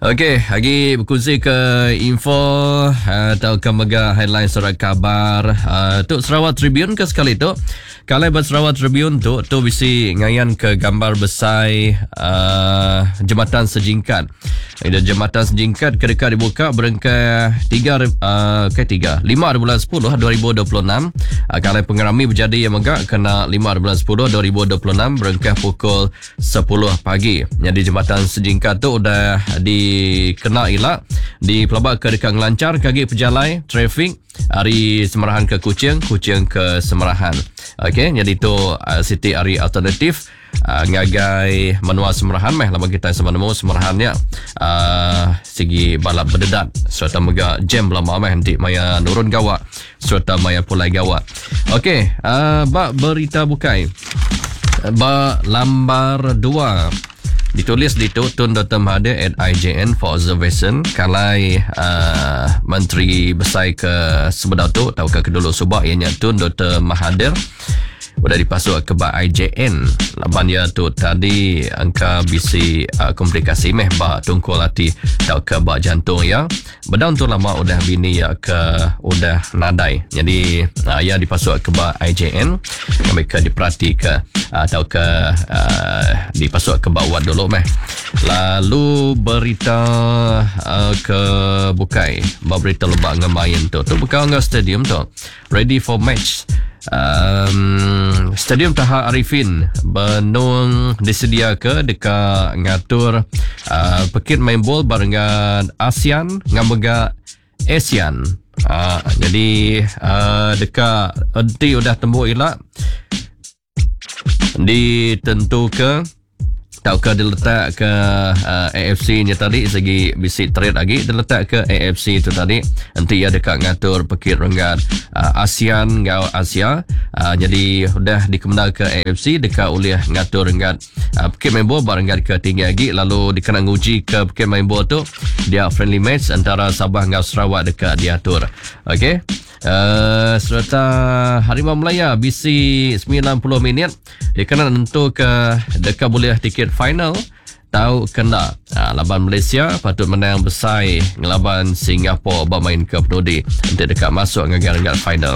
Okey, lagi berkongsi ke info atau ke mega headline surat khabar tu Sarawak Tribune ke sekali tu. Kalau buat Sarawak Tribune tu bisi ngayan ke gambar besar jembatan sejingkat. Jembatan sejingkat kedeka dibuka berengka 5 bulan 10 2026. Kalau pengerami berjadi yang megak kena 5 bulan 10 2026 berengka pukul 10 pagi. Jadi jembatan sejingkat tu udah dikena elak di pelabak ke dekat lancar kaki pejalai trafik hari Semerahan ke Kuching ke Semerahan. Okey, jadi tu Siti hari alternatif ngagai menua Semerahan meh lama kita sama nemu Semerahan ya segi balap berdedat serta mega jam lama meh nanti maya nurun gawak serta maya pulai gawak. Okey, bak berita bukai bak lambar 2 ditulis di Tun Dr. Mahathir at IJN for observation kalai Menteri Besar ke sebedau tu tahu ke kedulu subak ianya Tun Dr. Mahathir udah dipasuk ke IJN laban dia tu tadi angka bisi komplikasi meh ba tungkul hati tahu ke ba jantung ya bedaun tu lama udah bini ya ke udah nadai jadi ya dipasuk ke IJN mereka diperhati ke atau ke dipasuk ke bawah dulu meh. Lalu berita ke bukai berita lebak ngemain tu bukan ngah stadium tu ready for match. Stadium Taha Arifin benung disedia ke dekat ngatur pekit main bol barengan ASEAN ngamega ASEAN. Jadi dekat enti udah tembuk elak ditentukan tahu ke diletak ke AFC nya tadi segi bisi trade lagi diletak ke AFC tu tadi nanti ya dekat ngatur pekit renggat ASEAN ngau Asia jadi udah dikemendal ke AFC dekat oleh ngatur renggat pekit main bola barenggat ke tinggi lagi lalu dikena nguji ke pekit main bola tu dia friendly match antara Sabah ngau Sarawak dekat diatur. Okey, serta Harimau Melaya bisi 90 minit dia kena tentu ke dekat boleh tiket final tahu kena laban Malaysia patut menang besar ngelaban Singapura bermain ke penudi untuk dekat masuk ngagak final.